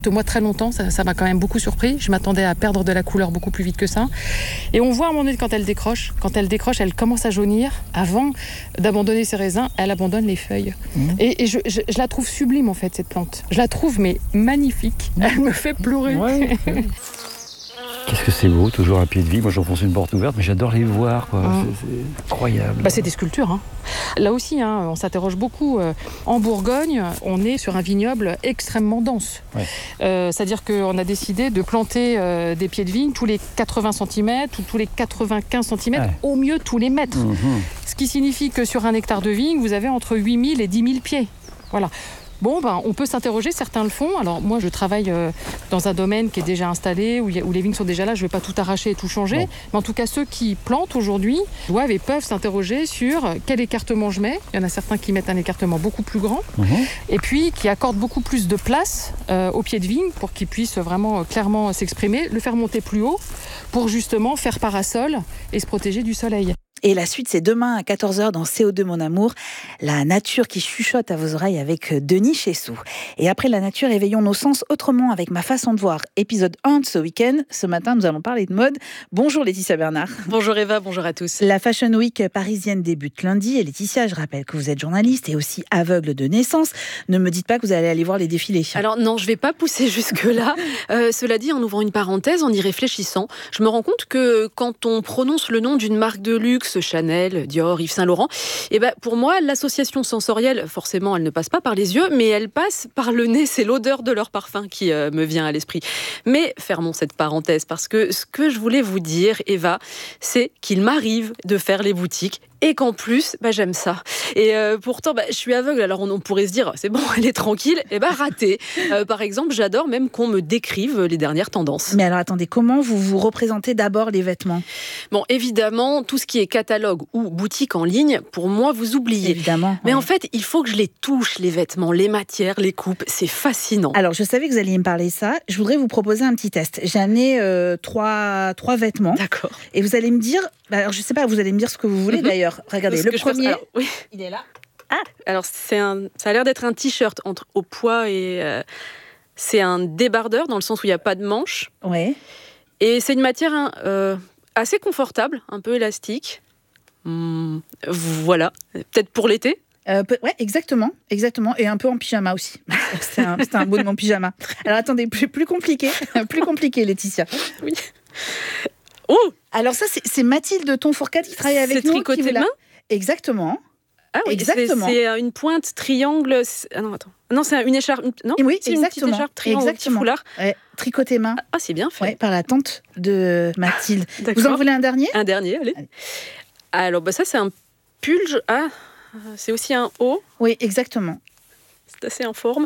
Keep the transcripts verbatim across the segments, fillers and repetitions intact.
Moi, très longtemps, ça, ça m'a quand même beaucoup surpris. Je m'attendais à perdre de la couleur beaucoup plus vite que ça. Et on voit à un moment donné, quand elle décroche, quand elle décroche, elle commence à jaunir. Avant d'abandonner ses raisins, elle abandonne les feuilles. Mmh. Et, et je, je, je la trouve sublime, en fait, cette plante. Je la trouve, mais magnifique. Elle me fait pleurer. Ouais. Qu'est-ce que c'est beau, toujours un pied de vie. Moi, j'enfonce une porte ouverte, mais j'adore les voir, quoi. Mmh. C'est, c'est incroyable. Bah, c'est des sculptures. Hein. Là aussi, hein, on s'interroge beaucoup. En Bourgogne, on est sur un vignoble extrêmement dense. Ouais. Euh, c'est-à-dire qu'on a décidé de planter euh, des pieds de vigne tous les quatre-vingts centimètres ou tous les quatre-vingt-quinze centimètres, ouais. Au mieux tous les mètres. Mmh. Ce qui signifie que sur un hectare de vigne, vous avez entre huit mille et dix mille pieds. Voilà. Bon, ben, on peut s'interroger, certains le font. Alors moi, je travaille euh, dans un domaine qui est déjà installé, où, y a, où les vignes sont déjà là, je ne vais pas tout arracher et tout changer. Bon. Mais en tout cas, ceux qui plantent aujourd'hui doivent et peuvent s'interroger sur quel écartement je mets. Il y en a certains qui mettent un écartement beaucoup plus grand, mmh. et puis qui accordent beaucoup plus de place euh, au pied de vigne pour qu'ils puissent vraiment euh, clairement s'exprimer, le faire monter plus haut pour justement faire parasol et se protéger du soleil. Et la suite, c'est demain à quatorze heures dans C O deux, mon amour. La nature qui chuchote à vos oreilles avec Denis Chessou. Et après la nature, éveillons nos sens autrement avec ma façon de voir. Épisode un de ce week-end. Ce matin, nous allons parler de mode. Bonjour Laetitia Bernard. Bonjour Eva, bonjour à tous. La Fashion Week parisienne débute lundi. Et Laetitia, je rappelle que vous êtes journaliste et aussi aveugle de naissance. Ne me dites pas que vous allez aller voir les défilés. Alors non, je ne vais pas pousser jusque-là. Euh, cela dit, en ouvrant une parenthèse, en y réfléchissant, je me rends compte que quand on prononce le nom d'une marque de luxe, Chanel, Dior, Yves Saint Laurent, et ben pour moi, l'association sensorielle, forcément, elle ne passe pas par les yeux, mais elle passe par le nez. C'est l'odeur de leur parfum qui euh, me vient à l'esprit. Mais fermons cette parenthèse, parce que ce que je voulais vous dire, Eva, c'est qu'il m'arrive de faire les boutiques et qu'en plus, bah, j'aime ça. Et euh, pourtant, bah, je suis aveugle, alors on, on pourrait se dire, c'est bon, elle est tranquille, et bah raté. Euh, par exemple, j'adore même qu'on me décrive les dernières tendances. Mais alors attendez, comment vous vous représentez d'abord les vêtements ? Bon, évidemment, tout ce qui est catalogue ou boutique en ligne, pour moi, vous oubliez. Évidemment. Mais ouais. en fait, il faut que je les touche, les vêtements, les matières, les coupes, c'est fascinant. Alors, je savais que vous alliez me parler de ça. Je voudrais vous proposer un petit test. J'ai amené euh, trois, trois vêtements. D'accord. Et vous allez me dire, bah, alors je sais pas, vous allez me dire ce que vous voulez mm-hmm. d'ailleurs. Regardez, ce le premier, alors, oui. il est là. Ah, alors c'est un, ça a l'air d'être un t-shirt entre au poids et euh, c'est un débardeur dans le sens où il n'y a pas de manches. Ouais. Et c'est une matière hein, euh, assez confortable, un peu élastique. Hum, voilà, peut-être pour l'été. Euh, peut, ouais, exactement, exactement, et un peu en pyjama aussi. C'est un, c'est un beau de mon pyjama. Alors attendez, plus, plus compliqué, plus compliqué, Laetitia. Oui. Oh. Alors ça, c'est, c'est Mathilde Tonfourcade qui travaille avec c'est nous. C'est tricoté main. Exactement. Ah oui, exactement. C'est, c'est une pointe triangle. Ah non, attends. Non, c'est une écharpe. Non, oui, c'est exactement. Une petite écharpe triangle, exactement. Petit foulard. Ouais, tricoté main. Ah, c'est bien fait. Ouais, par la tante de Mathilde. Vous en voulez un dernier ? Un dernier, allez. allez. Alors, bah ça, c'est un pull. Je... Ah, c'est aussi un haut. Oui, exactement. C'est assez informe.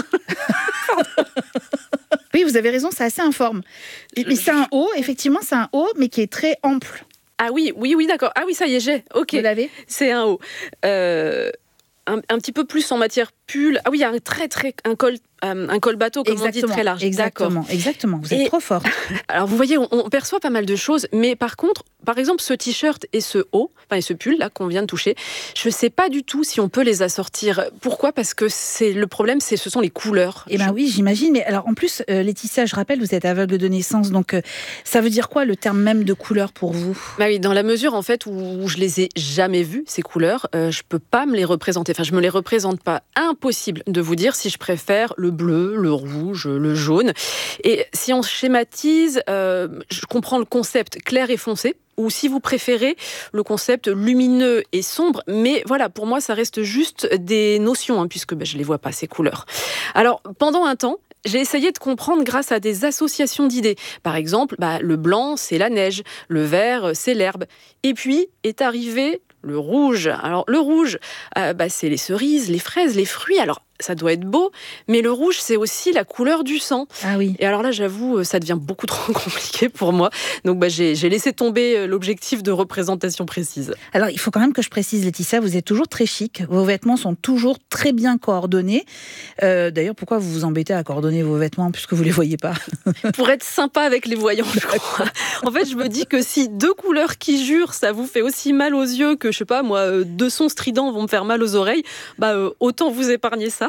Oui, vous avez raison, c'est assez informe. Mais c'est un haut, effectivement, c'est un haut, mais qui est très ample. Ah oui, oui, oui, d'accord. Ah oui, ça y est, j'ai. Ok. Vous l'avez ? C'est un haut. Euh, un, un petit peu plus en matière pull. Ah oui, il y a un très, très, un col, euh, un col bateau, comme exactement, on dit, très large. Exactement, d'accord. exactement. Vous êtes Et, trop fort. Alors, vous voyez, on, on perçoit pas mal de choses, mais par contre, par exemple, ce t-shirt et ce haut, enfin, et ce pull, là, qu'on vient de toucher, je sais pas du tout si on peut les assortir. Pourquoi ? Parce que c'est, le problème, c'est, ce sont les couleurs. Eh bien je... oui, j'imagine. Mais alors, en plus, euh, Laetitia, je rappelle, vous êtes aveugle de naissance, donc euh, ça veut dire quoi, le terme même de couleur pour vous ? Bah oui, dans la mesure, en fait, où, où je les ai jamais vues, ces couleurs, euh, je peux pas me les représenter. Enfin, je me les représente pas. Impossible de vous dire si je préfère le bleu, le rouge, le jaune. Et si on schématise, euh, je comprends le concept clair et foncé, ou si vous préférez, le concept lumineux et sombre. Mais voilà, pour moi, ça reste juste des notions, hein, puisque ben, je ne les vois pas, ces couleurs. Alors, pendant un temps, j'ai essayé de comprendre grâce à des associations d'idées. Par exemple, bah, le blanc, c'est la neige, le vert, c'est l'herbe. Et puis est arrivé le rouge. Alors, le rouge, euh, bah, c'est les cerises, les fraises, les fruits. Alors, ça doit être beau, mais le rouge, c'est aussi la couleur du sang. Ah oui. Et alors là, j'avoue, ça devient beaucoup trop compliqué pour moi. Donc, bah, j'ai, j'ai laissé tomber l'objectif de représentation précise. Alors, il faut quand même que je précise, Laetitia, vous êtes toujours très chic. Vos vêtements sont toujours très bien coordonnés. Euh, d'ailleurs, pourquoi vous vous embêtez à coordonner vos vêtements puisque vous ne les voyez pas ? Pour être sympa avec les voyants, je crois. En fait, je me dis que si deux couleurs qui jurent, ça vous fait aussi mal aux yeux que, je sais pas, moi, deux sons stridents vont me faire mal aux oreilles, bah, euh, autant vous épargner ça.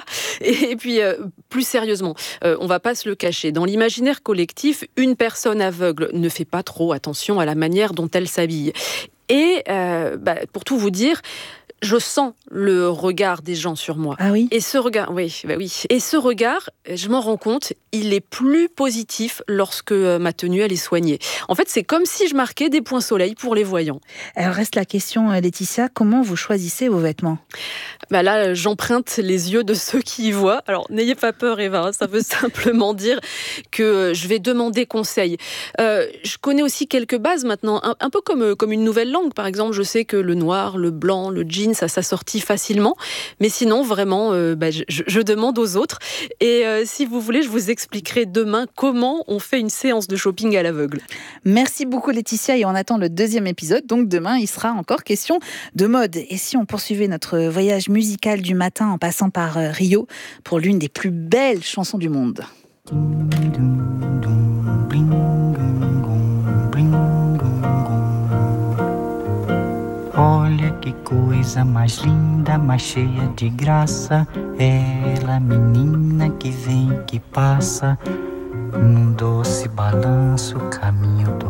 Et, et puis, euh, plus sérieusement, euh, on va pas se le cacher. Dans l'imaginaire collectif, une personne aveugle ne fait pas trop attention à la manière dont elle s'habille. Et euh, bah, pour tout vous dire, je sens le regard des gens sur moi. Ah oui ? Et ce regard, oui, bah oui. Et ce regard, je m'en rends compte, il est plus positif lorsque ma tenue elle est soignée. En fait, c'est comme si je marquais des points soleil pour les voyants. Alors reste la question, Laetitia, comment vous choisissez vos vêtements ? Bah là, j'emprunte les yeux de ceux qui y voient. Alors, n'ayez pas peur, Eva, ça veut simplement dire que je vais demander conseil. Euh, je connais aussi quelques bases maintenant, un, un peu comme, comme une nouvelle langue. Par exemple, je sais que le noir, le blanc, le jean, ça s'assortit facilement. Mais sinon, vraiment, euh, bah, je, je demande aux autres. Et euh, si vous voulez, je vous expliquerai demain comment on fait une séance de shopping à l'aveugle. Merci beaucoup, Laetitia, et on attend le deuxième épisode. Donc demain, il sera encore question de mode. Et si on poursuivait notre voyage musical du matin en passant par Rio pour l'une des plus belles chansons du monde. Olha que coisa mais linda, mais cheia de graça. Ela, menina que vem, que passa, num doce balanço, caminho do